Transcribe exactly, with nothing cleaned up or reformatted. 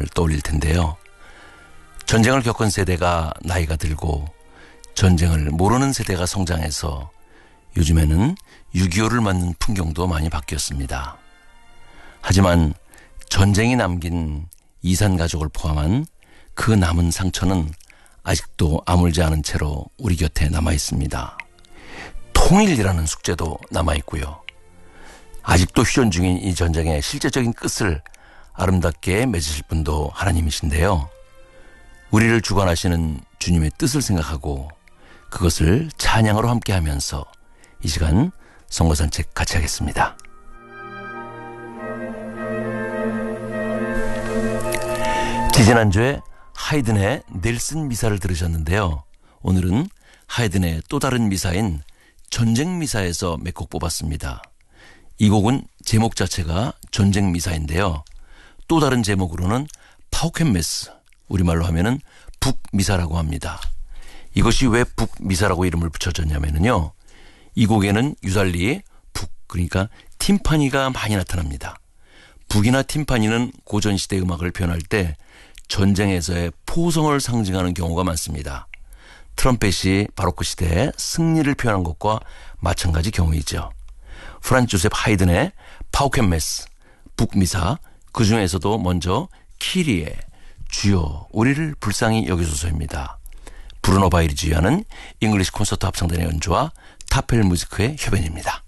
전쟁을 떠올릴 텐데요. 전쟁을 겪은 세대가 나이가 들고 전쟁을 모르는 세대가 성장해서 요즘에는 육이오를 맞는 풍경도 많이 바뀌었습니다. 하지만 전쟁이 남긴 이산 가족을 포함한 그 남은 상처는 아직도 아물지 않은 채로 우리 곁에 남아 있습니다. 통일이라는 숙제도 남아 있고요. 아직도 휴전 중인 이 전쟁의 실제적인 끝을 아름답게 맺으실 분도 하나님이신데요. 우리를 주관하시는 주님의 뜻을 생각하고 그것을 찬양으로 함께하면서 이 시간 선거 산책 같이 하겠습니다. 지지난주에 하이든의 넬슨 미사를 들으셨는데요. 오늘은 하이든의 또 다른 미사인 전쟁 미사에서 몇 곡 뽑았습니다. 이 곡은 제목 자체가 전쟁 미사인데요. 또 다른 제목으로는 파우켄 메스, 우리말로 하면은 북미사라고 합니다. 이것이 왜 북미사라고 이름을 붙여졌냐면요. 이 곡에는 유달리 북, 그러니까 팀파니가 많이 나타납니다. 북이나 팀파니는 고전시대 음악을 표현할 때 전쟁에서의 포성을 상징하는 경우가 많습니다. 트럼펫이 바로크 시대의 승리를 표현한 것과 마찬가지 경우이죠. 프란츠 조셉 하이든의 파우켄 메스, 북미사, 그 중에서도 먼저 키리의 주여 우리를 불쌍히 여기소서입니다. 브루노 바이리 지휘하는 잉글리시 콘서트 합창단의 연주와 타펠 뮤지크의 협연입니다.